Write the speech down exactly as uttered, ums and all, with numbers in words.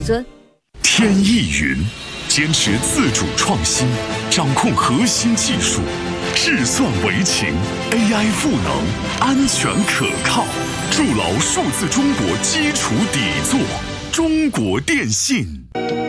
尊。 天翼云坚持自主创新，掌控核心技术，智算为情 ，A I 赋能，安全可靠，筑牢数字中国基础底座。中国电信。